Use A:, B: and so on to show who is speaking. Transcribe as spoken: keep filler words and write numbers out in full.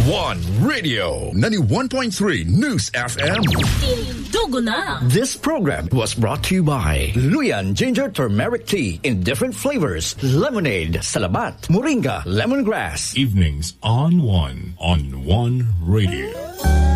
A: One Radio, ninety-one point three News F M.
B: Dugo na.
C: This program was brought to you by Luyan Ginger Turmeric Tea in different flavors. Lemonade, Salabat, Moringa, Lemongrass.
D: Evenings on One, on One Radio.